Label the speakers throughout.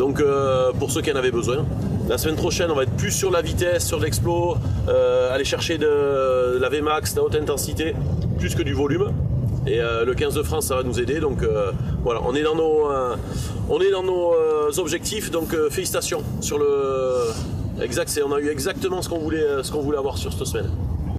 Speaker 1: donc pour ceux qui en avaient besoin. La semaine prochaine, on va être plus sur la vitesse, sur l'explo, aller chercher de la Vmax, de la haute intensité, plus que du volume. Et le 15 de France, ça va nous aider. Donc voilà, on est dans nos objectifs. Donc félicitations sur le exact. On a eu exactement ce qu'on voulait avoir sur cette semaine.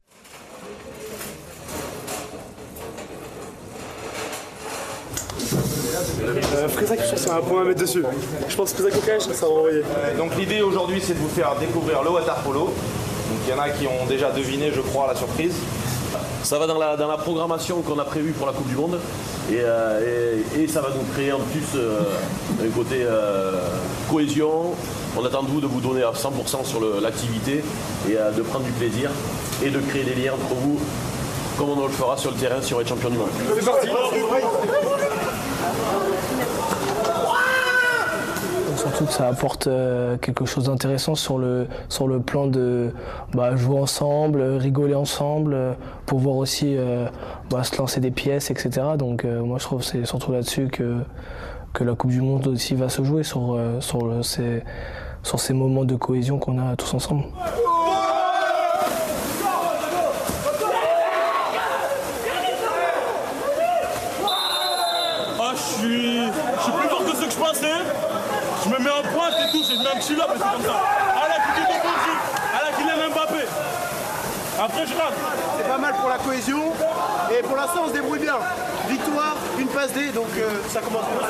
Speaker 2: Frésac, c'est un point à mettre dessus. Je pense que Frésac au cache, ça va envoyer.
Speaker 3: Donc l'idée aujourd'hui, c'est de vous faire découvrir le water polo. Donc il y en a qui ont déjà deviné, je crois, la surprise.
Speaker 1: Ça va dans la programmation qu'on a prévue pour la Coupe du Monde et ça va nous créer en plus un côté cohésion. On attend de vous donner à 100% sur l'activité et de prendre du plaisir et de créer des liens entre vous comme on le fera sur le terrain si on est champion du monde.
Speaker 2: C'est parti.
Speaker 4: Surtout que ça apporte quelque chose d'intéressant sur le plan de jouer ensemble, rigoler ensemble, pouvoir aussi se lancer des pièces, etc. Donc moi je trouve que c'est surtout là-dessus que la Coupe du Monde aussi va se jouer, sur ces moments de cohésion qu'on a tous ensemble.
Speaker 5: Je suis plus fort que ce que je pensais. Je me mets en pointe et tout, je mets un petit là, mais c'est comme ça. Allez, qui dit allez, qui l'aime Mbappé. Après, je rate.
Speaker 2: C'est pas mal pour la cohésion. Et pour l'instant, on se débrouille bien. Victoire, une passe D, donc ça commence bien.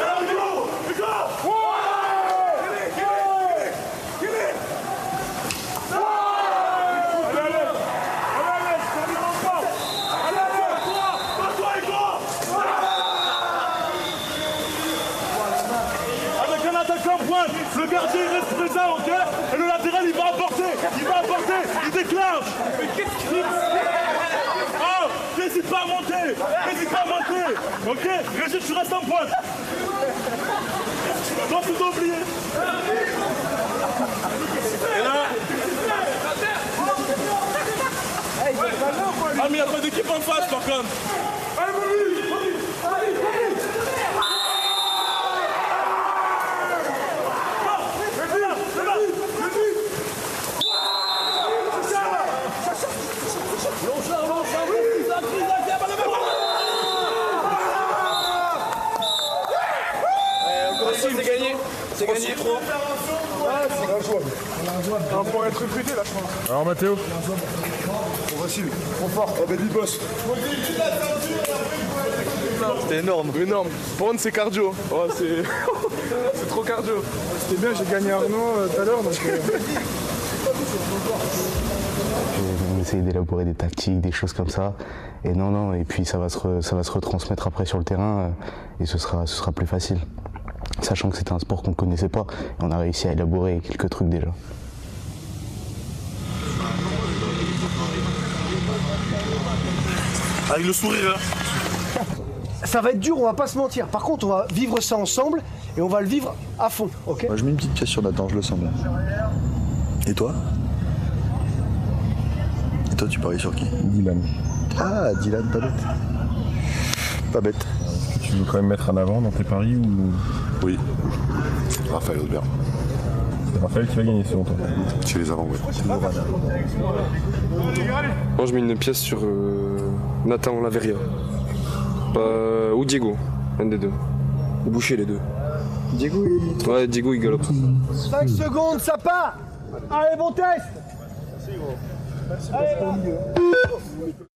Speaker 5: Le gardien il reste présent, ok? Et le latéral il va apporter, il déclenche. Mais qu'est-ce qu'il fait? Oh, n'hésite pas à monter, ok? Régis, tu restes en pointe. Toi, tu dois oublier. Et là. Ah, mais il n'y a pas d'équipe en face par contre.
Speaker 2: C'est gagné. Trop. C'est injouable. On pourrait être recruté là, je pense.
Speaker 6: Alors Mathéo,
Speaker 2: On va suivre. Trop fort. Oh, baby boss.
Speaker 6: c'était énorme.
Speaker 2: Énorme. Pour c'est cardio. Oh, c'est c'est trop cardio. C'était bien, j'ai gagné Arnaud tout à l'heure.
Speaker 7: On essaye d'élaborer des tactiques, des choses comme ça. Et non, et puis ça va se retransmettre après sur le terrain et ce sera plus facile. Sachant que c'était un sport qu'on ne connaissait pas, et on a réussi à élaborer quelques trucs déjà.
Speaker 5: Avec le sourire.
Speaker 8: Ça va être dur, on va pas se mentir. Par contre, on va vivre ça ensemble et on va le vivre à fond, ok?
Speaker 9: Moi, je mets une petite pièce sur Nathan, je le sens bien. Et toi? Et toi, tu paries sur qui?
Speaker 6: Dylan.
Speaker 9: Ah, Dylan, pas bête. Pas bête.
Speaker 6: Tu veux quand même mettre en avant dans tes paris ou...
Speaker 10: Oui. Raphaël Audebert.
Speaker 6: C'est Raphaël qui va gagner selon toi?
Speaker 10: Chez les avants, oui.
Speaker 11: Moi je mets une pièce sur Nathan Laveria. Ou Diego, un des deux. Ou Boucher les deux.
Speaker 9: Diego, il...
Speaker 11: Ouais, Diego il galope.
Speaker 8: 5 secondes, ça part. Allez, bon test. Merci gros. Allez,